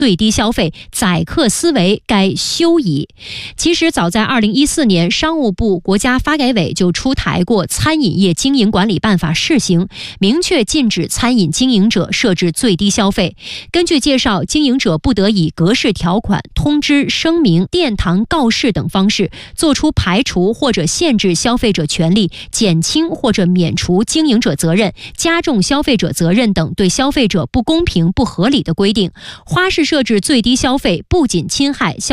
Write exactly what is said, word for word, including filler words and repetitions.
最低消费宰客思维该休矣。其实早在二零一四年，商务部、国家发改委就出台过《餐饮业经营管理办法》试行，明确禁止餐饮经营者设置最低消费。根据介绍，经营者不得以格式条款、通知、声明、殿堂告示等方式作出排除或者限制消费者权利、减轻或者免除经营者责任、加重消费者责任等对消费者不公平、不合理的规定。花式设置最低消费不仅侵害消